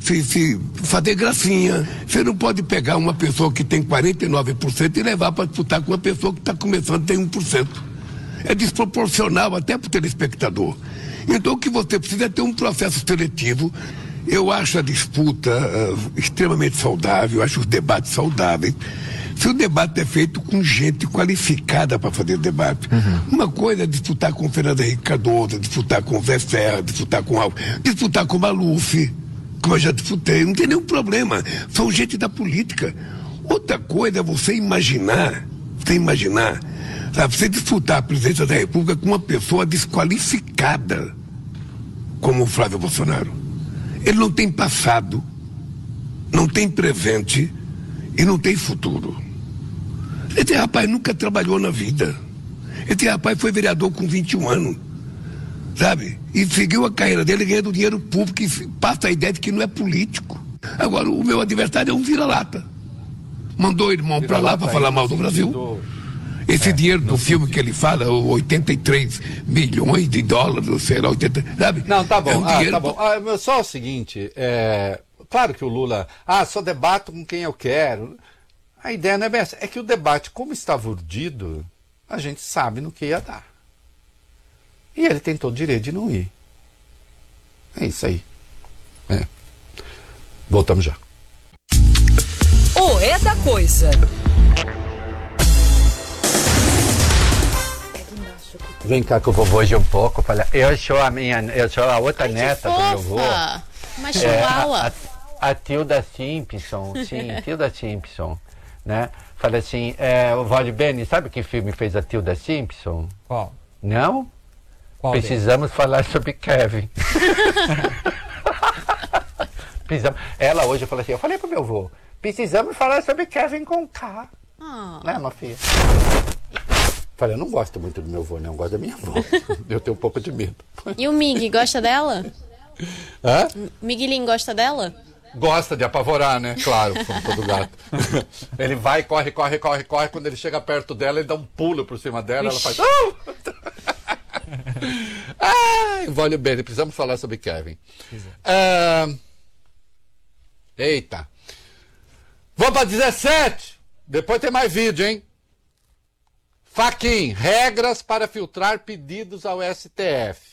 se fazer gracinha. Você não pode pegar uma pessoa que tem 49% e levar para disputar com uma pessoa que está começando e tem 1%. É desproporcional até para o telespectador. Então o que você precisa é ter um processo seletivo. Eu acho a disputa extremamente saudável, acho os debates saudáveis. Se o debate é feito com gente qualificada para fazer debate. Uma coisa é disputar com o Fernando Henrique Cardoso, disputar com o Zé Serra, disputar com o Maluf, como eu já disputei, não tem nenhum problema. São gente da política. Outra coisa é você imaginar, sabe, você disputar a presidência da República com uma pessoa desqualificada, como o Flávio Bolsonaro. Ele não tem passado, não tem presente e não tem futuro. Esse rapaz nunca trabalhou na vida. Esse rapaz foi vereador com 21 anos, sabe? E seguiu a carreira dele ganhando dinheiro público e passa a ideia de que não é político. Agora, o meu adversário é um vira-lata. Mandou o irmão para lá para falar mal do Brasil. Esse dinheiro do filme que ele fala, 83 milhões de dólares, sei lá, 80, sabe? Não, tá bom, tá bom. Só o seguinte, claro que o Lula, só debato com quem eu quero. A ideia não é bem essa. É que o debate, como estava urdido, a gente sabe no que ia dar. E ele tem todo o direito de não ir. É isso aí. Voltamos já. É da coisa. Vem cá que o vovô hoje um pouco. Eu sou a outra neta do meu avô. Uma chihuahua. A Tilda Simpson, sim, Tilda Simpson, né? Fala assim, o Vale Bene, sabe que filme fez a Tilda Simpson? Qual? Não? Qual Precisamos falar sobre Kevin. Ela hoje falou assim, eu falei pro meu avô, precisamos falar sobre Kevin com K. Né, minha filha? Falei, eu não gosto muito do meu avô, não, eu gosto da minha avó. Eu tenho um pouco de medo. E o Mig, gosta dela? Hã? Miguelinho gosta dela? Gosta de apavorar, né? Claro, como todo gato. Ele vai, corre. Quando ele chega perto dela, ele dá um pulo por cima dela. Ela faz... Vale bem, precisamos falar sobre Kevin. Eita. Vamos para 17. Depois tem mais vídeo, hein? Fachin, regras para filtrar pedidos ao STF.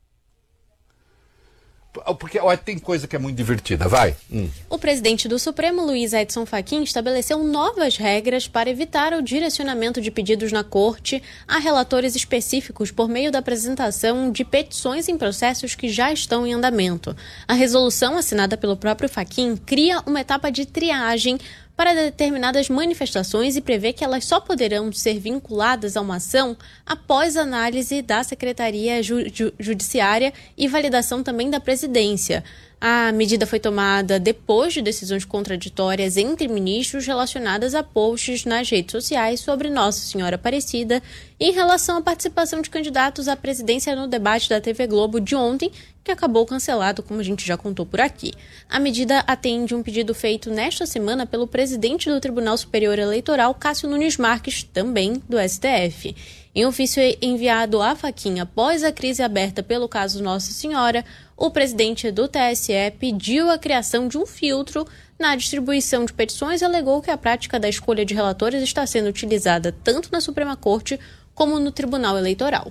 Porque olha, tem coisa que é muito divertida, vai. O presidente do Supremo, Luiz Edson Fachin, estabeleceu novas regras para evitar o direcionamento de pedidos na corte a relatores específicos por meio da apresentação de petições em processos que já estão em andamento. A resolução, assinada pelo próprio Fachin, cria uma etapa de triagem para determinadas manifestações e prevê que elas só poderão ser vinculadas a uma ação após análise da Secretaria Judiciária e validação também da Presidência. A medida foi tomada depois de decisões contraditórias entre ministros relacionadas a posts nas redes sociais sobre Nossa Senhora Aparecida em relação à participação de candidatos à presidência no debate da TV Globo de ontem, que acabou cancelado, como a gente já contou por aqui. A medida atende um pedido feito nesta semana pelo presidente do Tribunal Superior Eleitoral, Cássio Nunes Marques, também do STF. Em ofício enviado à Fachin após a crise aberta pelo caso Nossa Senhora, o presidente do TSE pediu a criação de um filtro na distribuição de petições e alegou que a prática da escolha de relatores está sendo utilizada tanto na Suprema Corte como no Tribunal Eleitoral.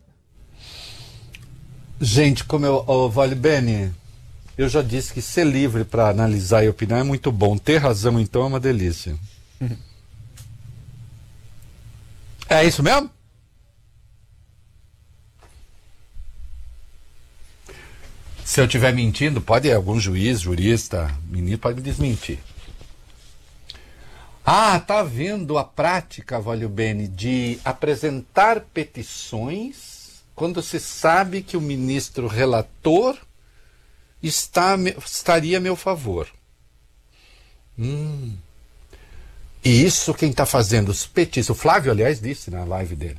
Gente, Vale Bene, eu já disse que ser livre para analisar e opinar é muito bom. Ter razão, então, é uma delícia. É isso mesmo? Se eu estiver mentindo, pode algum juiz, jurista, menino, pode me desmentir. Tá vendo a prática, Vale Bene, de apresentar petições quando se sabe que o ministro relator estaria a meu favor. E isso quem está fazendo os petistas, o Flávio, aliás, disse na live dele.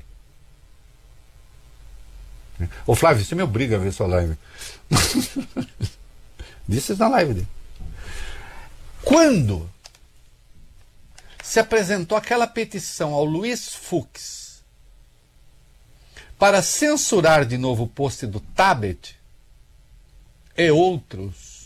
Ô Flávio, você me obriga a ver sua live. Disse isso na live dele. Quando se apresentou aquela petição ao Luiz Fux para censurar de novo o post do Tabet e outros